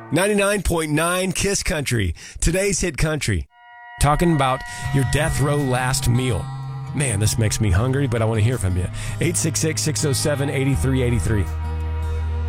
99.9 Kiss Country, today's hit country. Talking about your death row last meal. Man, this makes me hungry, but I want to hear from you. 866-607-8383.